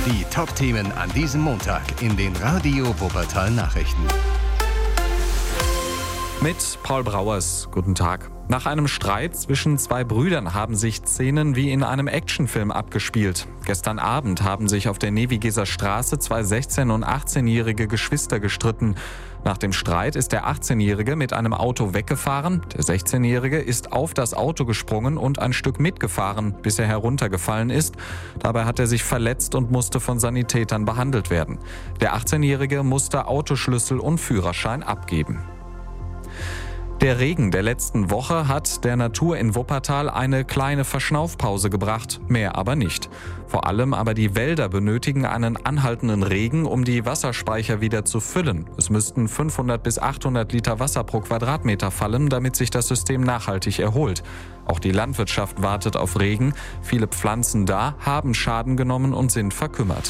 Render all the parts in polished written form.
Die Top-Themen an diesem Montag in den Radio Wuppertal Nachrichten. Mit Paul Brauers. Guten Tag. Nach einem Streit zwischen zwei Brüdern haben sich Szenen wie in einem Actionfilm abgespielt. Gestern Abend haben sich auf der Nevigeser Straße zwei 16- und 18-jährige Geschwister gestritten. Nach dem Streit ist der 18-Jährige mit einem Auto weggefahren. Der 16-Jährige ist auf das Auto gesprungen und ein Stück mitgefahren, bis er heruntergefallen ist. Dabei hat er sich verletzt und musste von Sanitätern behandelt werden. Der 18-Jährige musste Autoschlüssel und Führerschein abgeben. Der Regen der letzten Woche hat der Natur in Wuppertal eine kleine Verschnaufpause gebracht, mehr aber nicht. Vor allem aber die Wälder benötigen einen anhaltenden Regen, um die Wasserspeicher wieder zu füllen. Es müssten 500 bis 800 Liter Wasser pro Quadratmeter fallen, damit sich das System nachhaltig erholt. Auch die Landwirtschaft wartet auf Regen. Viele Pflanzen da haben Schaden genommen und sind verkümmert.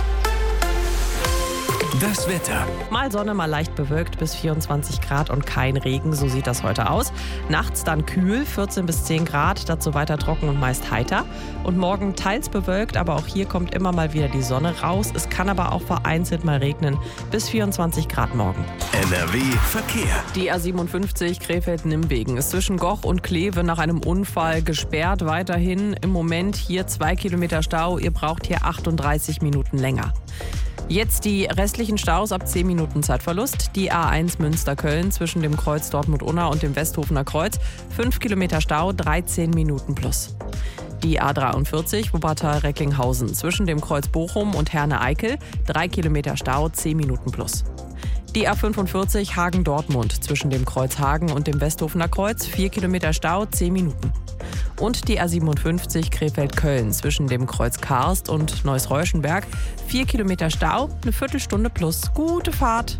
Das Wetter. Mal Sonne, mal leicht bewölkt, bis 24 Grad und kein Regen, so sieht das heute aus. Nachts dann kühl, 14 bis 10 Grad, dazu weiter trocken und meist heiter. Und morgen teils bewölkt, aber auch hier kommt immer mal wieder die Sonne raus. Es kann aber auch vereinzelt mal regnen, bis 24 Grad morgen. NRW Verkehr. Die A57 Krefeld-Nimwegen ist zwischen Goch und Kleve nach einem Unfall gesperrt. Weiterhin im Moment hier 2 Kilometer Stau, ihr braucht hier 38 Minuten länger. Jetzt die restlichen Staus ab 10 Minuten Zeitverlust. Die A1 Münster-Köln zwischen dem Kreuz Dortmund-Unna und dem Westhofener Kreuz. 5 Kilometer Stau, 13 Minuten plus. Die A43 Wuppertal-Recklinghausen zwischen dem Kreuz Bochum und Herne-Eickel. 3 Kilometer Stau, 10 Minuten plus. Die A45 Hagen-Dortmund zwischen dem Kreuz Hagen und dem Westhofener Kreuz. 4 Kilometer Stau, 10 Minuten. Und die A57 Krefeld-Köln zwischen dem Kreuz Karst und Neuss-Reuschenberg. 4 Kilometer Stau, eine Viertelstunde plus. Gute Fahrt.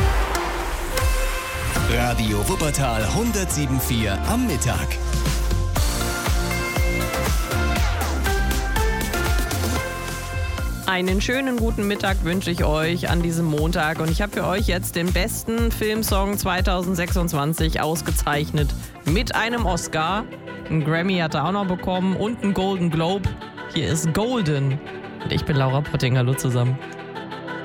Radio Wuppertal 107.4 am Mittag. Einen schönen guten Mittag wünsche ich euch an diesem Montag. Und ich habe für euch jetzt den besten Filmsong 2026 ausgezeichnet. Mit einem Oscar. Einen Grammy hat er auch noch bekommen und einen Golden Globe. Hier ist Golden. Und ich bin Laura Potting. Hallo zusammen.